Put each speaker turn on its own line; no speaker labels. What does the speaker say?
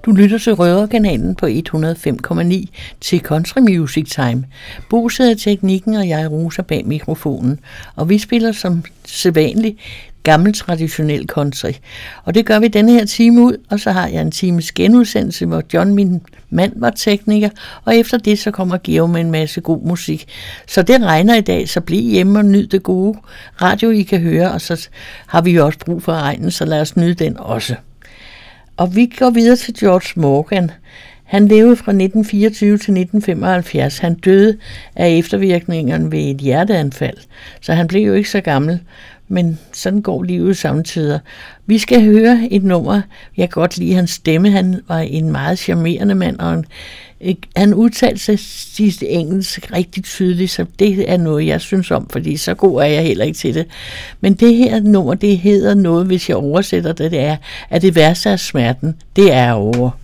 Du lytter til Røverkanalen på 105,9 til Country Music Time. Bo sidder teknikken, og jeg Rosa bag mikrofonen. Og vi spiller som sædvanligt gammel traditionel country. Og det gør vi denne her time ud, og så har jeg en times genudsendelse, hvor John, min mand, var tekniker, og efter det så kommer Georg med en masse god musik. Så det regner i dag, så bliv hjemme og nyd det gode radio, I kan høre, og så har vi jo også brug for regnen, så lad os nyde den også. Og vi går videre til George Morgan. Han levede fra 1924 til 1975. Han døde af eftervirkningerne ved et hjerteanfald, så han blev jo ikke så gammel, men sådan går livet samtidig. Vi skal høre et nummer. Jeg kan godt lide hans stemme. Han var en meget charmerende mand, og han udtalte sig sidste engelsk rigtig tydeligt, så det er noget, jeg synes om, fordi så god er jeg heller ikke til det. Men det her nummer, det hedder noget, hvis jeg oversætter det, det er, at det værste af smerten, det er over.